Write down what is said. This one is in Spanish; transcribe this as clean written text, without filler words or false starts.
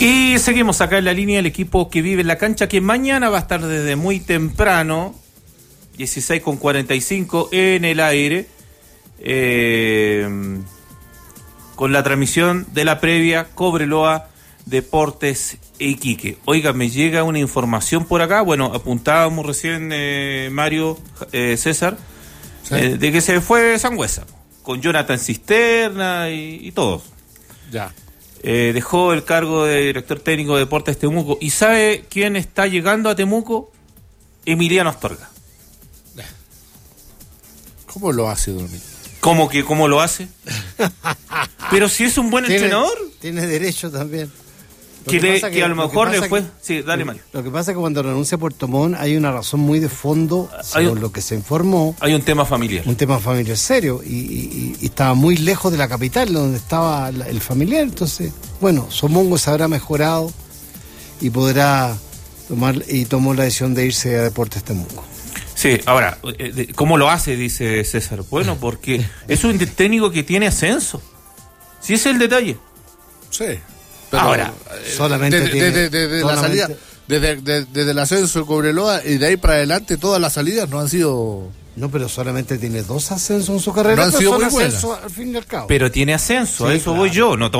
Y seguimos acá en la línea del equipo que vive en la cancha, que mañana va a estar desde muy temprano, 16:45 en el aire, con la transmisión de la previa Cobreloa Deportes Iquique. Oiga, me llega una información por acá, bueno, apuntábamos recién Mario, César, ¿sí? De que se fue Sangüesa, con Jonathan Cisterna y todos. Ya. Dejó el cargo de director técnico de Deportes Temuco. ¿Y sabe quién está llegando a Temuco? Emiliano Astorga. ¿Cómo lo hace, Domingo? ¿Cómo lo hace? Pero si es un buen entrenador. Tiene derecho también. Que a lo mejor le fue... Sí, dale, Mario. Lo que pasa es que cuando renuncia a Puerto Montt hay una razón muy de fondo, según lo que se informó. Hay un tema familiar. Un tema familiar serio. Y estaba muy lejos de la capital, donde estaba el familiar. Entonces, bueno, supongo se habrá mejorado y podrá tomó la decisión de irse a Deportes Temuco. Sí, ahora, ¿cómo lo hace? Dice César. Bueno, porque es un técnico que tiene ascenso. Sí, ese es el detalle. Sí. Pero ahora, solamente desde la salida, desde el ascenso de Cobreloa y de ahí para adelante, todas las salidas no han sido... No, pero solamente tiene 2 ascensos en su carrera. No han sido muy buenas. Al fin y al cabo. Pero tiene ascenso, sí, a eso claro. Voy yo. No